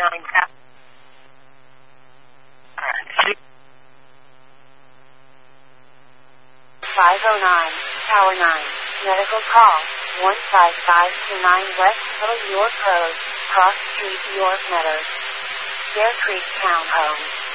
509, Tower 9, medical call, 15529 West Middle York Road, Cross Street, York Meadows, Bear Creek Townhomes.